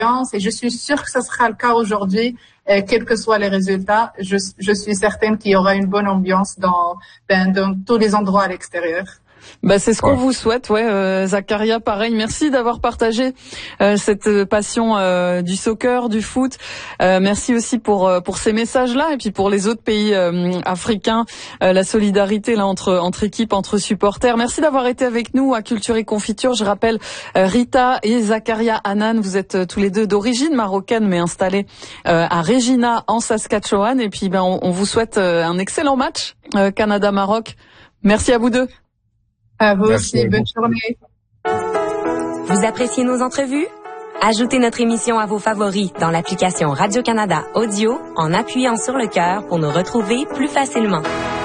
et je suis sûre que ce sera le cas aujourd'hui, quels que soient les résultats. Je suis certaine qu'il y aura une bonne ambiance dans tous les endroits à l'extérieur. C'est ce qu'on vous souhaite, Zakaria, pareil. Merci d'avoir partagé cette passion du soccer, du foot. Merci aussi pour ces messages-là et puis pour les autres pays africains, la solidarité là entre équipes, entre supporters. Merci d'avoir été avec nous à Culture et Confiture. Je rappelle Rita et Zakaria Hanan, vous êtes tous les deux d'origine marocaine mais installés à Regina en Saskatchewan. Et puis on vous souhaite un excellent match Canada-Maroc. Merci à vous deux. À vous aussi, bonne journée. Vous appréciez nos entrevues? Ajoutez notre émission à vos favoris dans l'application Radio-Canada Audio en appuyant sur le cœur pour nous retrouver plus facilement.